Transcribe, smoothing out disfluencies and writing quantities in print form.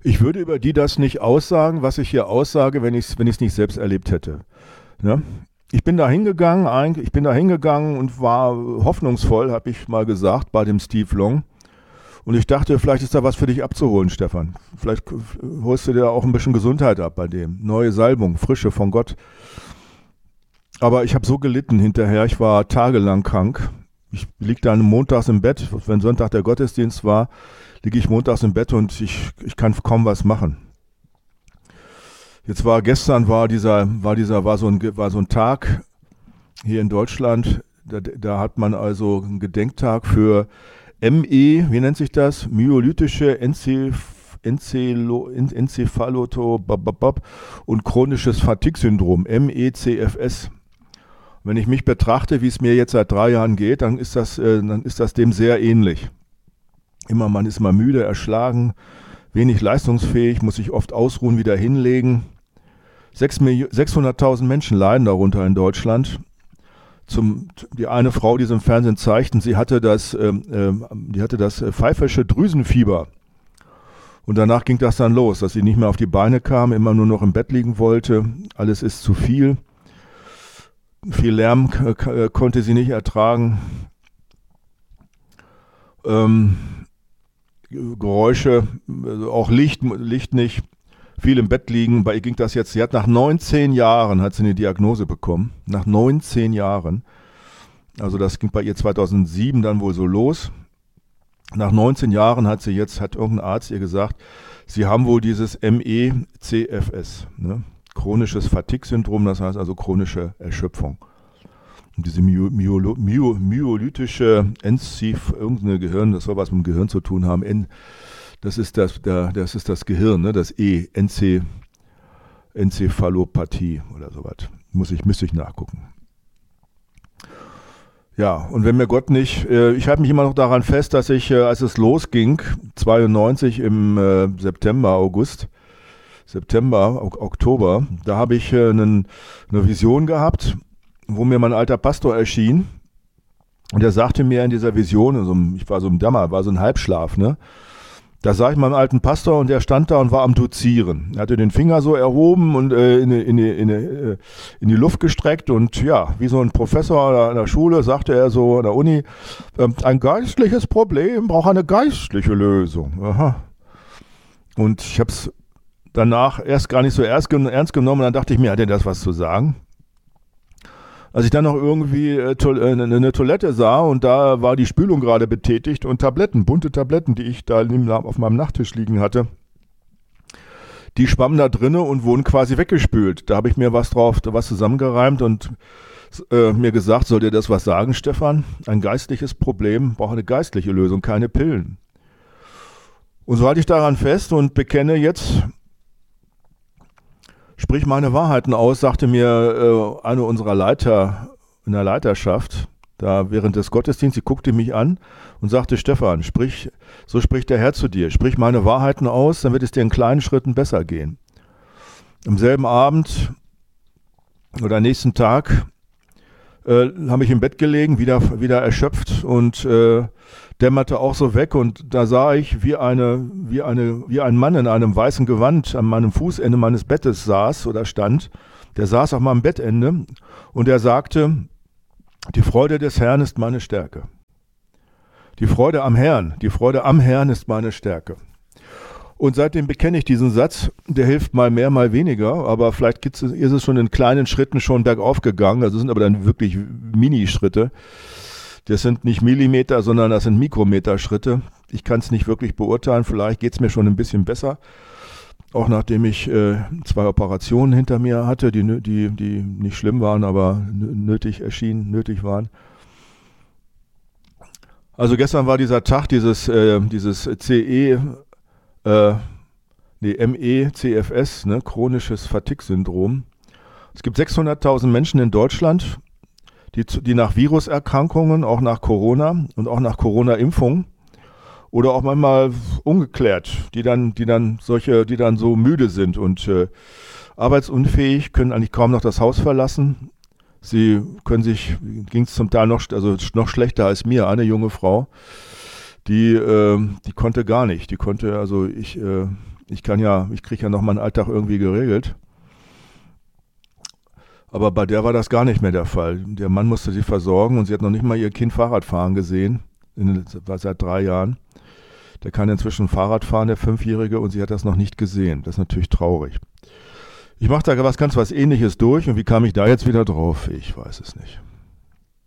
Ich würde über die das nicht aussagen, was ich hier aussage, wenn ich es nicht selbst erlebt hätte. Ne? Ich bin da hingegangen und war hoffnungsvoll, habe ich mal gesagt, bei dem Steve Long. Und ich dachte, vielleicht ist da was für dich abzuholen, Stefan. Vielleicht holst du dir auch ein bisschen Gesundheit ab bei dem. Neue Salbung, Frische von Gott. Aber ich habe so gelitten hinterher, ich war tagelang krank. Ich lieg dann montags im Bett, wenn Sonntag der Gottesdienst war, liege ich montags im Bett und ich kann kaum was machen. Jetzt gestern war so ein Tag hier in Deutschland, da hat man also einen Gedenktag für wie nennt sich das? Myolytische Enzephaloto und chronisches Fatigue-Syndrom, MECFS. Wenn ich mich betrachte, wie es mir jetzt seit 3 Jahren geht, dann ist das dem sehr ähnlich. Man ist immer müde, erschlagen, wenig leistungsfähig, muss sich oft ausruhen, wieder hinlegen. 600.000 Menschen leiden darunter in Deutschland. Die eine Frau, die es im Fernsehen zeigten, die hatte das pfeifersche Drüsenfieber. Und danach ging das dann los, dass sie nicht mehr auf die Beine kam, immer nur noch im Bett liegen wollte. Alles ist zu viel. Viel Lärm konnte sie nicht ertragen. Geräusche, auch Licht nicht. Viel im Bett liegen. Bei ihr ging das jetzt, sie hat nach 19 Jahren eine Diagnose bekommen. Nach 19 Jahren. Also das ging bei ihr 2007 dann wohl so los. Nach 19 Jahren hat irgendein Arzt ihr gesagt, sie haben wohl dieses MECFS, ne? Chronisches Fatigue-Syndrom, das heißt also chronische Erschöpfung. Und diese myolytische irgendeine Gehirn, das soll was mit dem Gehirn zu tun haben, das ist das Gehirn, ne? Das Enzephalopathie oder sowas. Müsste ich nachgucken. Ja, und wenn mir Gott nicht, ich halte mich immer noch daran fest, dass ich, als es losging, 92 im Oktober, da habe ich eine Vision gehabt, wo mir mein alter Pastor erschien. Und er sagte mir in dieser Vision, ich war so im Dämmer, war so ein Halbschlaf, ne? Da sah ich meinen alten Pastor und der stand da und war am Dozieren. Er hatte den Finger so erhoben und in die Luft gestreckt und ja, wie so ein Professor an der Schule, sagte er so an der Uni, ein geistliches Problem braucht eine geistliche Lösung. Aha. Und ich habe es danach erst gar nicht so ernst genommen und dann dachte ich mir, hat er das was zu sagen? Als ich dann noch irgendwie eine Toilette sah und da war die Spülung gerade betätigt und bunte Tabletten, die ich da auf meinem Nachttisch liegen hatte, die schwammen da drinne und wurden quasi weggespült. Da habe ich mir was zusammengereimt und mir gesagt, soll dir das was sagen, Stefan? Ein geistliches Problem braucht eine geistliche Lösung, keine Pillen. Und so halte ich daran fest und bekenne jetzt, sprich meine Wahrheiten aus, sagte mir eine unserer Leiter in der Leiterschaft, da während des Gottesdienstes, sie guckte mich an und sagte, Stefan, so spricht der Herr zu dir, sprich meine Wahrheiten aus, dann wird es dir in kleinen Schritten besser gehen. Am selben Abend oder nächsten Tag habe ich im Bett gelegen, wieder erschöpft und dämmerte auch so weg und da sah ich, wie ein Mann in einem weißen Gewand an meinem Fußende meines Bettes saß oder stand. Der saß auf meinem Bettende und er sagte, die Freude des Herrn ist meine Stärke. Die Freude am Herrn ist meine Stärke. Und seitdem bekenne ich diesen Satz, der hilft mal mehr, mal weniger, aber vielleicht ist es schon in kleinen Schritten schon bergauf gegangen, das sind aber dann wirklich Minischritte. Das sind nicht Millimeter, sondern das sind Mikrometerschritte. Ich kann es nicht wirklich beurteilen, vielleicht geht es mir schon ein bisschen besser, auch nachdem ich 2 Operationen hinter mir hatte, die nicht schlimm waren, aber nötig waren. Also gestern war dieser Tag, dieses MECFS, ne, chronisches Fatigue-Syndrom. Es gibt 600.000 Menschen in Deutschland, die nach Viruserkrankungen, auch nach Corona und auch nach Corona-Impfung oder auch manchmal ungeklärt, die dann so müde sind und arbeitsunfähig, können eigentlich kaum noch das Haus verlassen. Ging es zum Teil noch schlechter als mir, eine junge Frau, die konnte gar nicht. Ich Ich kriege ja noch meinen Alltag irgendwie geregelt. Aber bei der war das gar nicht mehr der Fall. Der Mann musste sie versorgen und sie hat noch nicht mal ihr Kind Fahrrad fahren gesehen. War seit 3 Jahren. Der kann inzwischen Fahrrad fahren, der 5-Jährige, und sie hat das noch nicht gesehen. Das ist natürlich traurig. Ich mache da was Ähnliches durch und wie kam ich da jetzt wieder drauf? Ich weiß es nicht.